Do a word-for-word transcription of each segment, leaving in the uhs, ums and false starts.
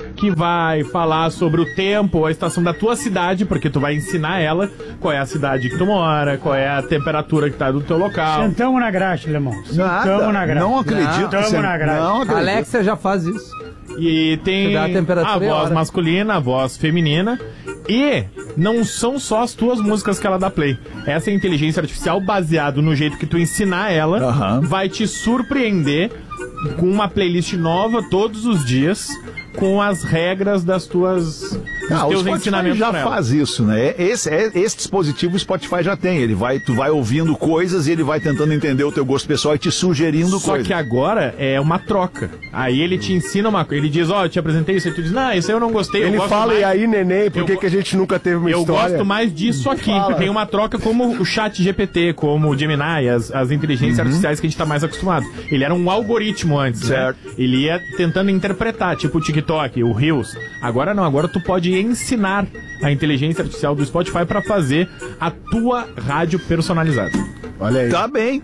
que vai falar sobre o tempo, a estação da tua cidade, porque tu vai ensinar ela qual é a cidade que tu mora, qual é a temperatura que tá do teu local. Sentamos na graxa, Lemão. Sentamos na graxa. Não acredito. Sentamos na graxa. Não acredito. Alexia já faz isso. E tem a, a voz masculina, a voz feminina. E não são só as tuas músicas que ela dá play. Essa inteligência artificial, baseado no jeito que tu ensinar ela, Aham. vai te surpreender com uma playlist nova todos os dias, com as regras das tuas, dos Ah, o teus Spotify ensinamentos já pra ela. faz isso, né? Esse, é- esse dispositivo o Spotify já tem. Ele vai, tu vai ouvindo coisas e ele vai tentando entender o teu gosto pessoal e te sugerindo Só coisas. que agora é uma troca. Aí ele te ensina uma coisa. Ele diz, ó, eu te apresentei isso. Aí tu diz, não, isso aí eu não gostei. eu Ele gosto fala, mais... e aí, neném, por Eu que, go- que a gente nunca teve uma Eu história? gosto mais disso aqui. Tem uma troca como o chat G P T, como o Gemini, as, as inteligências artificiais que a gente tá mais acostumado. Ele era um algoritmo antes, Certo. né? Ele ia tentando interpretar, tipo o TikTok, o Reels. Agora não, agora tu pode ensinar a inteligência artificial do Spotify pra fazer a tua rádio personalizada. Olha aí. Tá bem.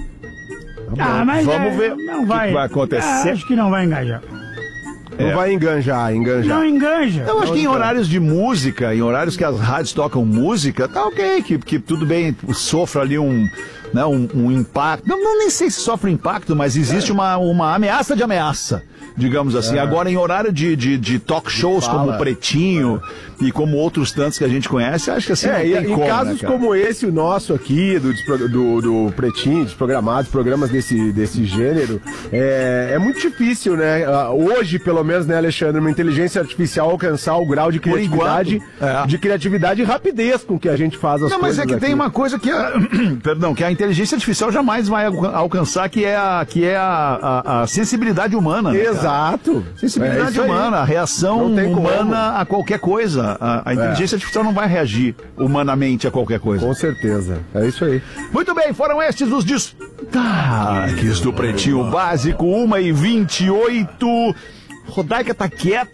Ah, mas Vamos é, ver não o vai, que vai acontecer. Ah, acho que não vai engajar. Não vai enganjar, enganjar. Não enganja. Eu acho que em horários de música, em horários que as rádios tocam música, tá ok, que, que tudo bem, sofra ali um, né, um, um impacto. Não, não nem sei se sofre impacto, mas existe uma, uma ameaça de ameaça, digamos assim. Agora, em horário de, de, de talk shows como o Pretinho e como outros tantos que a gente conhece, acho que assim não É, e, tem em como, casos né, cara? como esse, o nosso aqui, do, despro- do, do Pretinho, desprogramados, programas desse, desse gênero, é, é muito difícil, né? Ah, Hoje, pelo menos, né, Alexandre, uma inteligência artificial alcançar o grau de Por criatividade, enquanto, é. de criatividade e rapidez com que a gente faz as Não, mas coisas é que aqui. tem uma coisa que a, perdão, que a inteligência artificial jamais vai alca- alcançar, que é a, que é a, a, a sensibilidade humana. Né, cara? Exato. Sensibilidade É isso aí. humana, a reação Não tem como. humana a qualquer coisa. A, a inteligência artificial não vai reagir humanamente a qualquer coisa. Com certeza. É isso aí. Muito bem, foram estes os destaques do Pretinho Básico, uma e vinte e oito. Rodaica tá quieta.